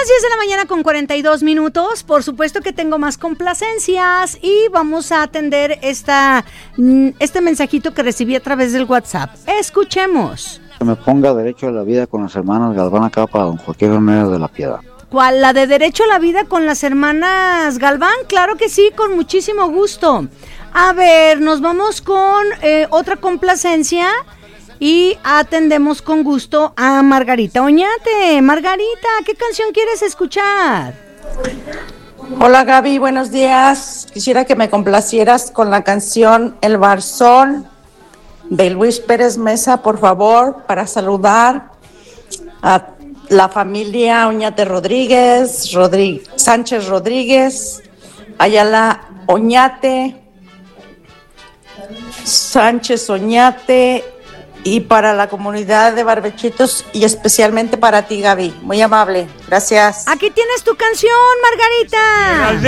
10 de la mañana con 42 minutos. Por supuesto que tengo más complacencias y vamos a atender este mensajito que recibí a través del WhatsApp. Escuchemos. Que me ponga Derecho a la Vida con las hermanas Galván acá para don Joaquín Romero de la Piedad. ¿Cuál? ¿La de Derecho a la Vida con las hermanas Galván? Claro que sí, con muchísimo gusto. A ver, nos vamos con otra complacencia y atendemos con gusto a Margarita Oñate. Margarita, ¿qué canción quieres escuchar? Hola Gaby, buenos días. Quisiera que me complacieras con la canción El Barzón de Luis Pérez Mesa, por favor, para saludar a la familia Oñate Rodríguez, Sánchez Rodríguez, Ayala Oñate, Sánchez Oñate, y para la comunidad de Barbechitos y especialmente para ti, Gaby. Muy amable, gracias. Aquí tienes tu canción, Margarita.